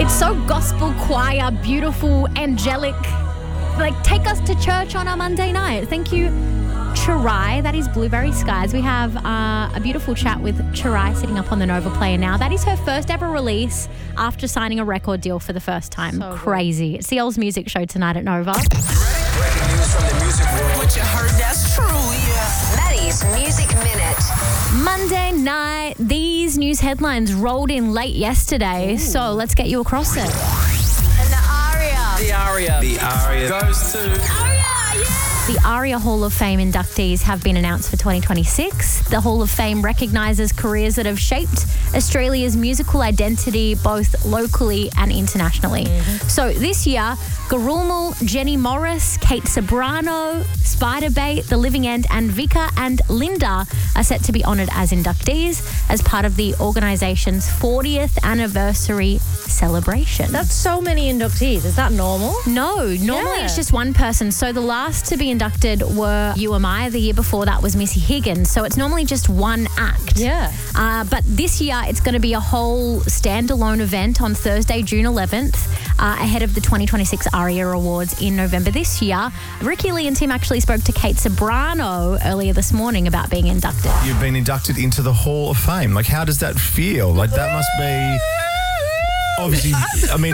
It's so gospel choir, beautiful, angelic. Like, take us to church on our Monday night. Thank you, Chirai. That is Blueberry Skies. We have a beautiful chat with Chirai sitting up on the Nova Player now. That is her first ever release after signing a record deal for the first time. So crazy. It's the Oz Music Show tonight at Nova. Breaking news from the music world. What you heard, that's true, yeah. Maddie's Music Minute. Monday night, these news headlines rolled in late yesterday, so let's get you across it. And the aria. The aria goes to... The ARIA Hall of Fame inductees have been announced for 2026. The Hall of Fame recognises careers that have shaped Australia's musical identity both locally and internationally. So this year, Garulmal, Jenny Morris, Kate Ceberano, Spiderbait, The Living End and Vika and Linda are set to be honoured as inductees as part of the organisation's 40th anniversary celebration. That's so many inductees. Is that normal? No, normally it's just one person. So the last to be inducted were You Am I. The year before that was Missy Higgins. So it's normally just one act. Yeah. But this year it's going to be a whole standalone event on Thursday, June 11th, ahead of the 2026 ARIA Awards in November this year. Ricky Lee and Tim actually spoke to Kate Ceberano earlier this morning about being inducted. You've been inducted into the Hall of Fame. Like, how does that feel? Like, that must be... Obviously, I mean...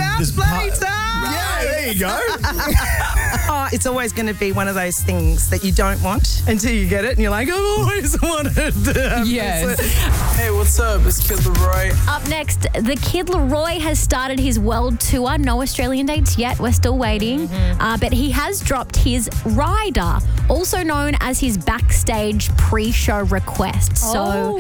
Yeah, there you go. Oh, it's always going to be one of those things that you don't want until you get it, and you're like, I've always wanted to. Yes. Hey, what's up? It's Kid Laroi. Up next, the Kid Laroi has started his world tour. No Australian dates yet. We're still waiting. But he has dropped his rider, also known as his backstage pre-show request. So,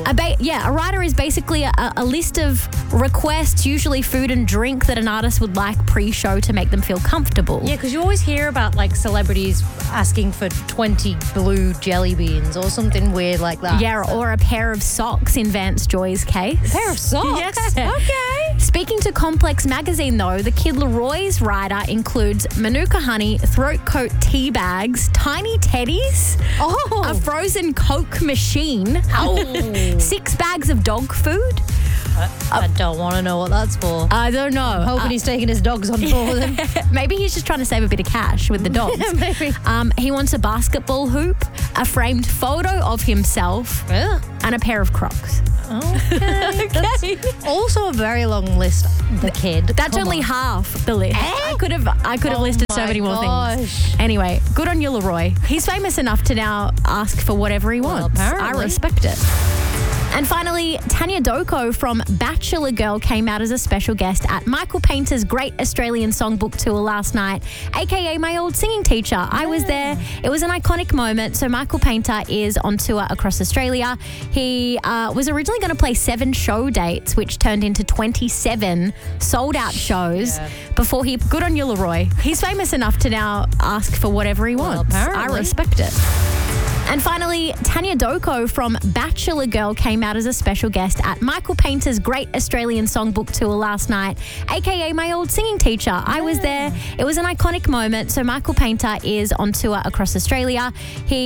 a rider is basically a list of requests, usually food and drink, that an artist would like pre-show to make them feel comfortable. Yeah, because you always hear about like celebrities asking for 20 blue jelly beans or something weird like that. Yeah, or a pair of socks in Vance Joy's case. A pair of socks? Yes. Okay. Speaking to Complex Magazine, though, the Kid Laroi's rider includes Manuka honey, throat coat tea bags, tiny teddies, a frozen Coke machine, 6 bags of dog food. I don't want to know what that's for. I don't know. Hoping he's taking his dogs on board with him. Maybe he's just trying to save a bit of cash with the dogs. Maybe. He wants a basketball hoop, a framed photo of himself, and a pair of Crocs. Okay. That's also a very long list. The Kid. That's Come only on. half the list. I could have listed so many more things. Anyway, good on you, Leroy. He's famous enough to now ask for whatever he wants. I apparently. respect it. And finally, Tanya Doko from Bachelor Girl came out as a special guest at Michael Painter's Great Australian Songbook Tour last night, aka my old singing teacher. I was there. It was an iconic moment. So Michael Painter is on tour across Australia. He was originally going to play 7 show dates, which turned into 27 sold-out shows before he... Good on you, Leroy. He's famous enough to now ask for whatever he wants. I respect it. And finally, Tanya Doko from Bachelor Girl came out as a special guest at Michael Painter's Great Australian Songbook Tour last night, aka my old singing teacher. I was there. It was an iconic moment. So Michael Painter is on tour across Australia. He